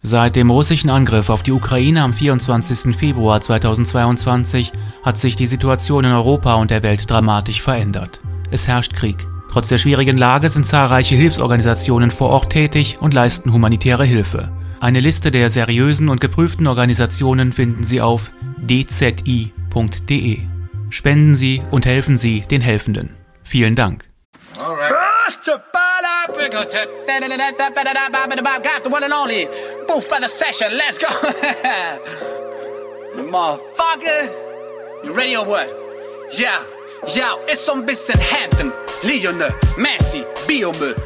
Seit dem russischen Angriff auf die Ukraine am 24. Februar 2022 hat sich die Situation in Europa und der Welt dramatisch verändert. Es herrscht Krieg. Trotz der schwierigen Lage sind zahlreiche Hilfsorganisationen vor Ort tätig und leisten humanitäre Hilfe. Eine Liste der seriösen und geprüften Organisationen finden Sie auf dzi.de. Spenden Sie und helfen Sie den Helfenden. Vielen Dank. The one and only. Booth by the session. Let's go. Motherfucker. You ready or what? Ja, it's so ein bisschen Hampton. Lionel, Messi, Biomüll.